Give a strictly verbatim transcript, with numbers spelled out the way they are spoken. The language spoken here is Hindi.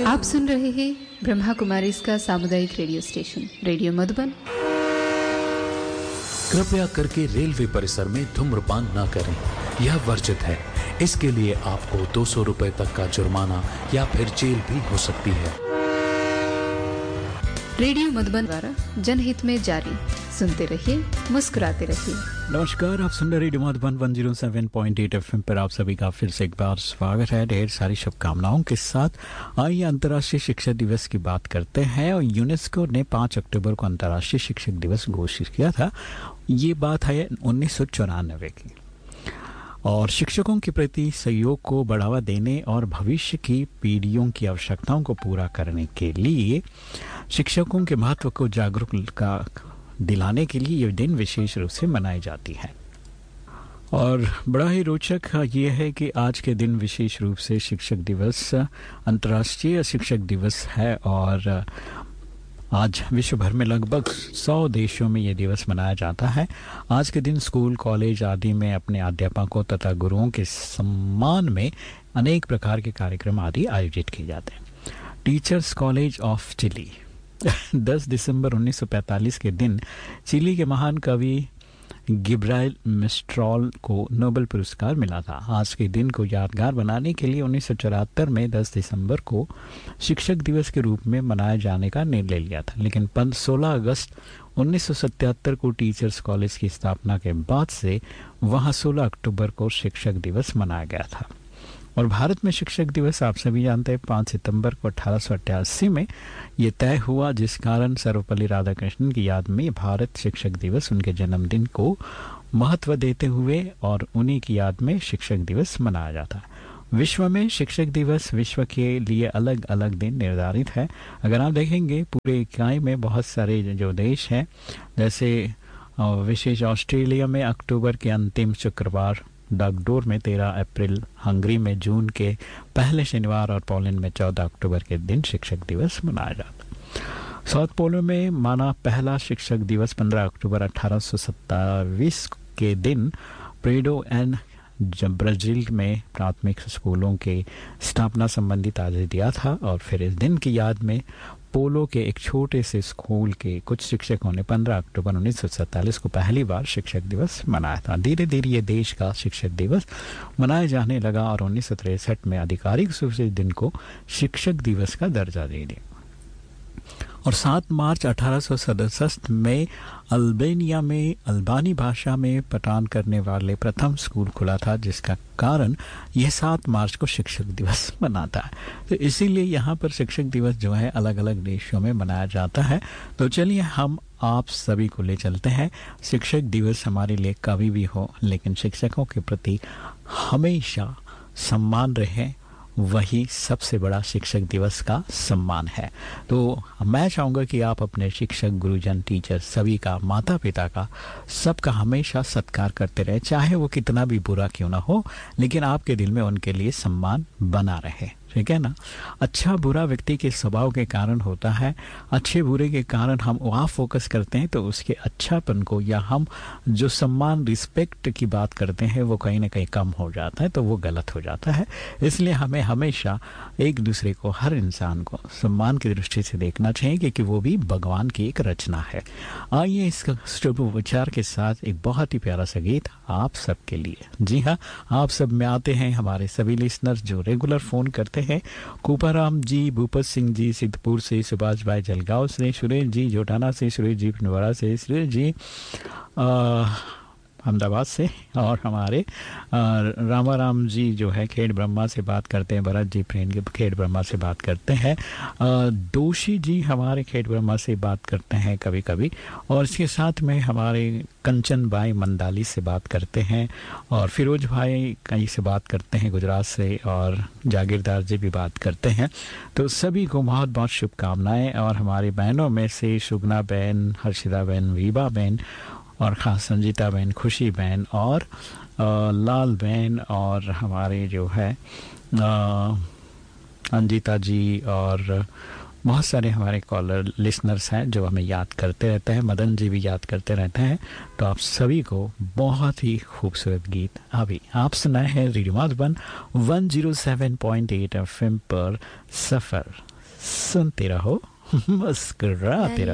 आप सुन रहे हैं ब्रह्मा कुमारी इसका सामुदायिक रेडियो स्टेशन रेडियो मधुबन। कृपया करके रेलवे परिसर में धूम्रपान न करें, यह वर्जित है। इसके लिए आपको दो सौ रुपए तक का जुर्माना या फिर जेल भी हो सकती है। रेडियो मधुबन द्वारा जनहित में जारी। सुनते रहिए, मुस्कुराते रहिए। नमस्कार, आप सुन रहे रेडियो मधुबन एक सौ सात पॉइंट आठ एफएम पर आप सभी का फिर से एक बार स्वागत है। ढेर सारी शुभकामनाओं के साथ आइए अंतर्राष्ट्रीय शिक्षक दिवस की बात करते हैं। और यूनेस्को ने पाँच अक्टूबर को अंतर्राष्ट्रीय शिक्षक दिवस घोषित किया था। ये बात है उन्नीस सौ चौरानवे की। और शिक्षकों के प्रति सहयोग को बढ़ावा देने और भविष्य की पीढ़ियों की आवश्यकताओं को पूरा करने के लिए शिक्षकों के महत्व को जागरूकता दिलाने के लिए ये दिन विशेष रूप से मनाई जाती है। और बड़ा ही रोचक ये है कि आज के दिन विशेष रूप से शिक्षक दिवस, अंतर्राष्ट्रीय शिक्षक दिवस है। और आज विश्व भर में लगभग सौ देशों में ये दिवस मनाया जाता है। आज के दिन स्कूल, कॉलेज आदि में अपने अध्यापकों तथा गुरुओं के सम्मान में अनेक प्रकार के कार्यक्रम आदि आयोजित किए जाते हैं। टीचर्स कॉलेज ऑफ चिली दस दिसंबर उन्नीस सौ पैंतालीस के दिन चिली के महान कवि गिब्रायल मिस्ट्रॉल को नोबेल पुरस्कार मिला था। आज के दिन को यादगार बनाने के लिए उन्नीस सौ चौहत्तर में दस दिसंबर को शिक्षक दिवस के रूप में मनाए जाने का निर्णय लिया था। लेकिन सोलह अगस्त उन्नीस सौ सतहत्तर को टीचर्स कॉलेज की स्थापना के बाद से वहां सोलह अक्टूबर को शिक्षक दिवस मनाया गया था। और भारत में शिक्षक दिवस आप सभी जानते हैं पाँच सितंबर को अठारह सौ अट्ठासी में ये तय हुआ, जिस कारण सर्वपल्ली राधाकृष्णन की याद में भारत शिक्षक दिवस उनके जन्मदिन को महत्व देते हुए और उन्हीं की याद में शिक्षक दिवस मनाया जाता है। विश्व में शिक्षक दिवस विश्व के लिए अलग अलग दिन निर्धारित है। अगर आप देखेंगे पूरे इकाई में बहुत सारे जो देश हैं, जैसे विशेष ऑस्ट्रेलिया में अक्टूबर के अंतिम शुक्रवार, डगडोर में तेरह अप्रैल, हंगरी में जून के पहले शनिवार और पोलैंड में चौदह अक्टूबर के दिन शिक्षक दिवस मनाया जाता है। साउथ पोलो में माना पहला शिक्षक दिवस पंद्रह अक्टूबर अठारह सौ सत्ताईस के दिन प्रेडो एंड ब्राजील में प्राथमिक स्कूलों के स्थापना संबंधित आदेश दिया था। और फिर इस दिन की याद में पोलो के एक छोटे से स्कूल के कुछ शिक्षकों ने पंद्रह अक्टूबर उन्नीस सौ सैंतालीस को पहली बार शिक्षक दिवस मनाया था। धीरे धीरे ये देश का शिक्षक दिवस मनाया जाने लगा और उन्नीस सौ तिरसठ में आधिकारिक रूप से इस दिन को शिक्षक दिवस का दर्जा दे दिया। और सात मार्च अठारह सौ सड़सठ में अल्बानिया में अल्बानी भाषा में पठान करने वाले प्रथम स्कूल खुला था, जिसका कारण यह सात मार्च को शिक्षक दिवस मनाता है। तो इसीलिए यहाँ पर शिक्षक दिवस जो है अलग अलग देशों में मनाया जाता है। तो चलिए हम आप सभी को ले चलते हैं। शिक्षक दिवस हमारे लिए कभी भी हो, लेकिन शिक्षकों के प्रति हमेशा सम्मान रहे, वही सबसे बड़ा शिक्षक दिवस का सम्मान है। तो मैं चाहूँगा कि आप अपने शिक्षक, गुरुजन, टीचर सभी का, माता पिता का, सबका हमेशा सत्कार करते रहे, चाहे वो कितना भी बुरा क्यों ना हो, लेकिन आपके दिल में उनके लिए सम्मान बना रहे। ठीक है ना। अच्छा बुरा व्यक्ति के स्वभाव के कारण होता है। अच्छे बुरे के कारण हम वहाँ फोकस करते हैं तो उसके अच्छापन को या हम जो सम्मान, रिस्पेक्ट की बात करते हैं वो कहीं ना कहीं कम हो जाता है, तो वो गलत हो जाता है। इसलिए हमें हमेशा एक दूसरे को, हर इंसान को सम्मान की दृष्टि से देखना चाहिए, क्योंकि वो भी भगवान की एक रचना है। आइए इस शुभ विचार के साथ एक बहुत ही प्यारा सा गीत आप सबके लिए। जी हाँ, आप सब में आते हैं हमारे सभी लिसनर्स जो रेगुलर फोन करते हैं। कुपाराम जी, भूपत सिंह जी सिद्धपुर से, सुभाष भाई जलगांव से, सुरेश जी जोटाना से, सुरेश जी पिंडवाड़ा से, सुरेश जी अहमदाबाद से, और हमारे रामाराम जी जो है खेड़ ब्रह्मा से बात करते हैं, भरत जी फ्रेंड के खेड़ ब्रह्मा से बात करते हैं, दोषी जी हमारे खेड़ ब्रह्मा से बात करते हैं कभी कभी, और इसके साथ में हमारे कंचन भाई मंदाली से बात करते हैं, और फिरोज भाई कहीं से बात करते हैं गुजरात से, और जागीरदार जी भी बात करते हैं। तो सभी को बहुत बहुत शुभकामनाएं। और हमारी बहनों में से सुगना बहन, हर्षिता बहन, वीबा बहन, और ख़ास संजीता बहन, खुशी बहन, और आ, लाल बहन, और हमारे जो है आ, अंजिता जी, और बहुत सारे हमारे कॉलर लिसनर्स हैं जो हमें याद करते रहते हैं। मदन जी भी याद करते रहते हैं। तो आप सभी को बहुत ही खूबसूरत गीत अभी आप सुनाए हैं रेडियो मधुबन एक सौ सात पॉइंट आठ एफएम पर। सफ़र सुनते रहो मुस्कुराते रहो।